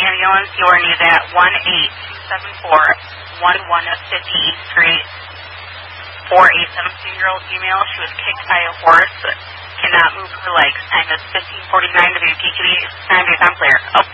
ambulance. You are needed at 18274-1150 East Street for a 17-year-old female. She was kicked by a horse, cannot move her legs. Time is 15:49 WPQE. Time is unclear. Oh.